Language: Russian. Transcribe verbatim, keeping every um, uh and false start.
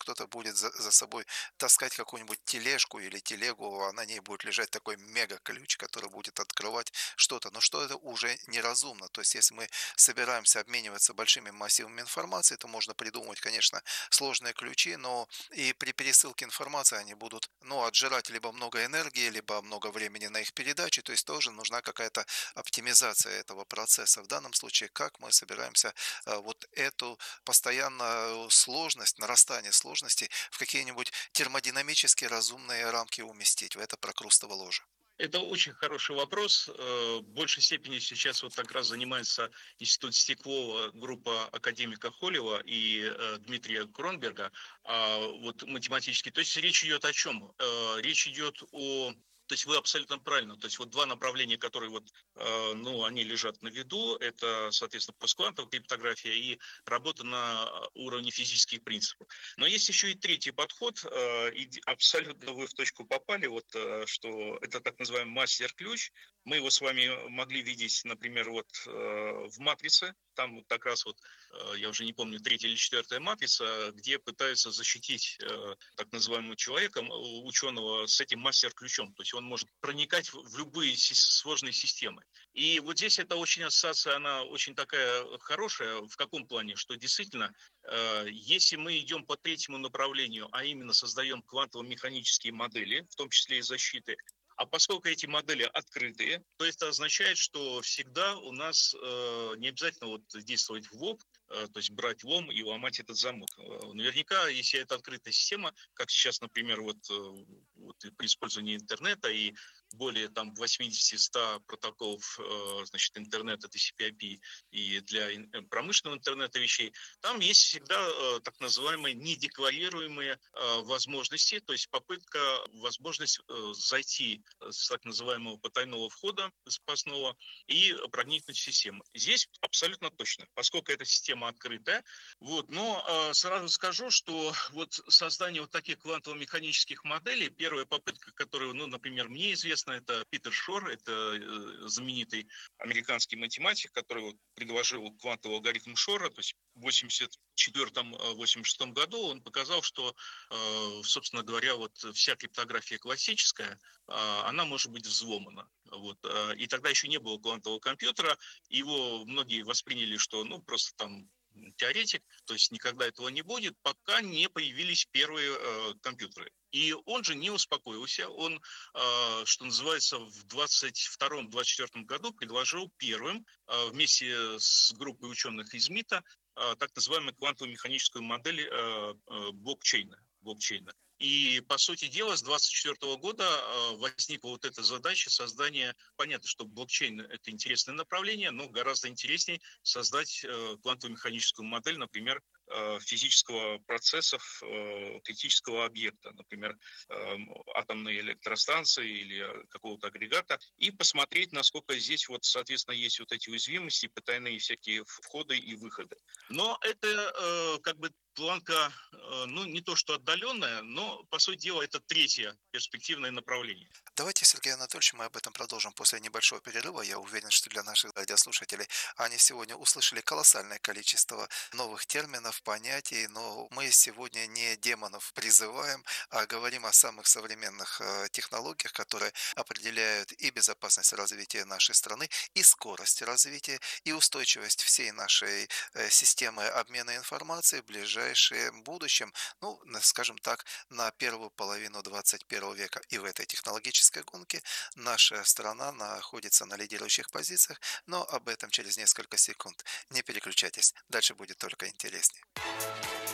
кто-то будет за, за собой таскать какую-нибудь тележку или телегу, а на ней будет лежать такой мега-ключ, который будет открывать что-то. Но что это уже неразумно. То есть, если мы собираемся обмениваться большими массивами информации, то можно придумывать, конечно, сложные ключи, но и при пересылке информации они будут, ну, отжирать либо много энергии, либо много времени на их передаче, то есть тоже нужна какая-то оптимизация этого процесса. В данном случае, как мы собираемся э, вот эту постоянно сложность, нарастание сложности в какие-нибудь термодинамически разумные рамки уместить в это прокрустово ложе? Это очень хороший вопрос. Э, В большей степени сейчас вот как раз занимается Институт Стеклова, группа академика Холева и э, Дмитрия Кронберга, а вот математически. То есть речь идет о чем? Э, Речь идет о... То есть вы абсолютно правильно. То есть вот два направления, которые вот, э, ну, они лежат на виду, это, соответственно, постквантовая криптография и работа на уровне физических принципов. Но есть еще и третий подход, э, и д- абсолютно вы в точку попали, вот, э, что это так называемый мастер-ключ. Мы его с вами могли видеть, например, вот э, в «Матрице», там вот как раз вот, э, я уже не помню, третья или четвертая матрица, где пытаются защитить э, так называемого человека, м, ученого, с этим мастер-ключом. То есть он может проникать в в любые си- сложные системы. И вот здесь эта очень ассоциация, она очень такая хорошая. В каком плане? Что действительно Э, если мы идем по третьему направлению, а именно создаем квантово-механические модели, в том числе и защиты, а поскольку эти модели открытые, то это означает, что всегда у нас э, не обязательно вот действовать в лоб, э, то есть брать лом и ломать этот замок. Э, наверняка, если это открытая система, как сейчас, например, вот, э, вот и при использовании интернета и более там восемьдесят-сто протоколов э, значит, интернета, T C P I P и для ин- э, промышленного интернета вещей, там есть всегда э, так называемые недекларируемые э, возможности, то есть попытка, возможность э, зайти с так называемого потайного входа запасного и проникнуть в систему. Здесь абсолютно точно, поскольку эта система открытая. Вот, но э, сразу скажу, что вот создание вот таких квантово-механических моделей, первая попытка, которая, ну, например, мне известна, это Питер Шор, это э, знаменитый американский математик, который вот предложил квантовый алгоритм Шора, то есть в восемьдесят четвёртом восемьдесят шестом году он показал, что, э, собственно говоря, вот вся криптография классическая, а, она может быть взломана. Вот. а, И тогда еще не было квантового компьютера, его многие восприняли, что ну просто там теоретик, то есть никогда этого не будет, пока не появились первые э, компьютеры. И он же не успокоился, он, э, что называется, в двадцать втором двадцать четвёртом году предложил первым э, вместе с группой ученых из МИТа э, так называемую квантово-механическую модель э, э, блокчейна. блокчейна. И, по сути дела, с двадцать четвёртого года э, возникла вот эта задача создания... Понятно, что блокчейн — это интересное направление, но гораздо интереснее создать э, квантово-механическую модель, например, э, физического процессов э, критического объекта, например, э, атомной электростанции или какого-то агрегата, и посмотреть, насколько здесь вот, соответственно, есть вот эти уязвимости, потайные всякие входы и выходы. Но это э, как бы планка, э, ну, не то что отдаленная, но, по сути дела, это третье перспективное направление. Давайте, Сергей Анатольевич, мы об этом продолжим после небольшого перерыва. Я уверен, что для наших радиослушателей они сегодня услышали колоссальное количество новых терминов, понятий, но мы сегодня не демонов призываем, а говорим о самых современных э, технологиях, которые определяют и безопасность развития нашей страны, и скорость развития, и устойчивость всей нашей э, системы обмена информацией в ближайшем будущем, ну, на- скажем так, на первую половину двадцать первого века. И в этой технологической гонке наша страна находится на лидирующих позициях, но об этом через несколько секунд. Не переключайтесь, дальше будет только интереснее.